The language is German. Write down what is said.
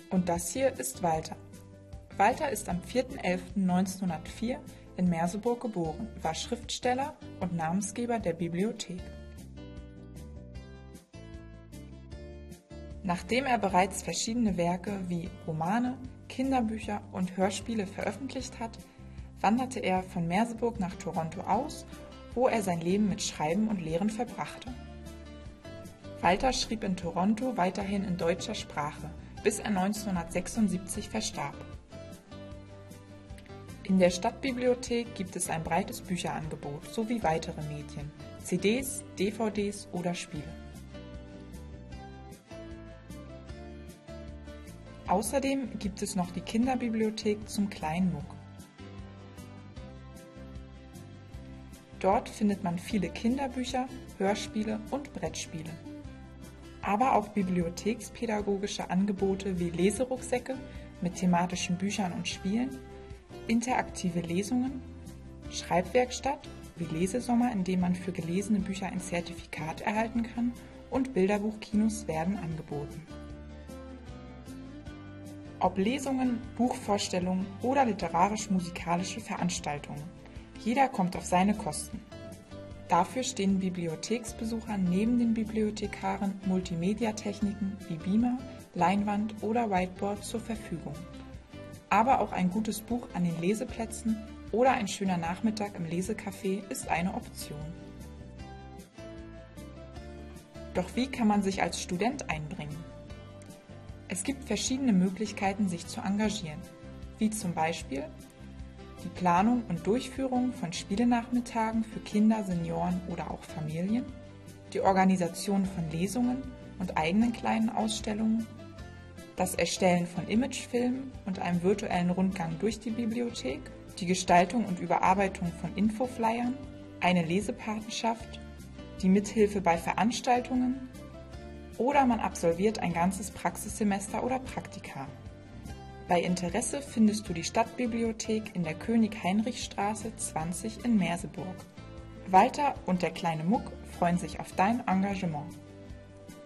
Und das hier ist Walter. Walter ist am 4.11.1904 in Merseburg geboren, war Schriftsteller und Namensgeber der Bibliothek. Nachdem er bereits verschiedene Werke wie Romane, Kinderbücher und Hörspiele veröffentlicht hat, wanderte er von Merseburg nach Toronto aus, wo er sein Leben mit Schreiben und Lehren verbrachte. Walter schrieb in Toronto weiterhin in deutscher Sprache, bis er 1976 verstarb. In der Stadtbibliothek gibt es ein breites Bücherangebot sowie weitere Medien, CDs, DVDs oder Spiele. Außerdem gibt es noch die Kinderbibliothek zum kleinen Muck. Dort findet man viele Kinderbücher, Hörspiele und Brettspiele. Aber auch bibliothekspädagogische Angebote wie Leserucksäcke mit thematischen Büchern und Spielen, interaktive Lesungen, Schreibwerkstatt wie Lesesommer, in dem man für gelesene Bücher ein Zertifikat erhalten kann, und Bilderbuchkinos werden angeboten. Ob Lesungen, Buchvorstellungen oder literarisch-musikalische Veranstaltungen, jeder kommt auf seine Kosten. Dafür stehen Bibliotheksbesuchern neben den Bibliothekaren Multimediatechniken wie Beamer, Leinwand oder Whiteboard zur Verfügung. Aber auch ein gutes Buch an den Leseplätzen oder ein schöner Nachmittag im Lesecafé ist eine Option. Doch wie kann man sich als Student einbringen? Es gibt verschiedene Möglichkeiten, sich zu engagieren, wie zum Beispiel die Planung und Durchführung von Spielenachmittagen für Kinder, Senioren oder auch Familien, die Organisation von Lesungen und eigenen kleinen Ausstellungen, das Erstellen von Imagefilmen und einem virtuellen Rundgang durch die Bibliothek, die Gestaltung und Überarbeitung von Infoflyern, eine Lesepatenschaft, die Mithilfe bei Veranstaltungen oder man absolviert ein ganzes Praxissemester oder Praktika. Bei Interesse findest du die Stadtbibliothek in der König-Heinrich-Straße 20 in Merseburg. Walter und der kleine Muck freuen sich auf dein Engagement.